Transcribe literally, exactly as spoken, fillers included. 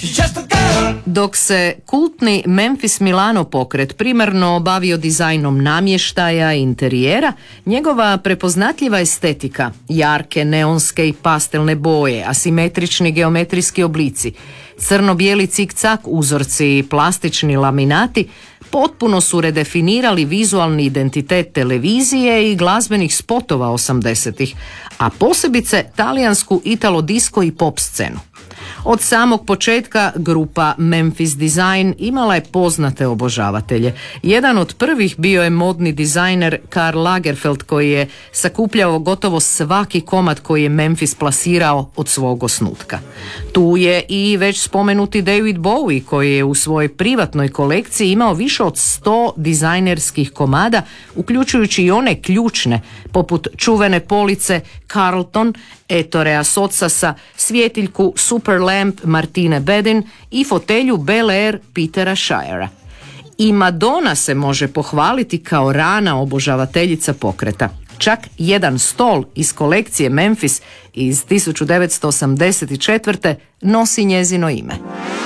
Dok se kultni Memphis Milano pokret primarno bavio dizajnom namještaja i interijera, njegova prepoznatljiva estetika, jarke neonske i pastelne boje, asimetrični geometrijski oblici, crno-bijeli cik-cak uzorci i plastični laminati potpuno su redefinirali vizualni identitet televizije i glazbenih spotova osamdesetih, a posebice talijansku italo-disko i pop scenu. Od samog početka grupa Memphis Design imala je poznate obožavatelje. Jedan od prvih bio je modni dizajner Karl Lagerfeld, koji je sakupljao gotovo svaki komad koji je Memphis plasirao od svog osnutka. Tu je i već spomenuti David Bowie, koji je u svojoj privatnoj kolekciji imao više od sto dizajnerskih komada, uključujući i one ključne, poput čuvene police Carlton, Ettorea Sotsasa, svjetiljku Superlamp Martine Bedin i fotelju Bel Air Petera Shirea. I Madonna se može pohvaliti kao rana obožavateljica pokreta. Čak jedan stol iz kolekcije Memphis iz tisuću devetsto osamdeset četvrte nosi njezino ime.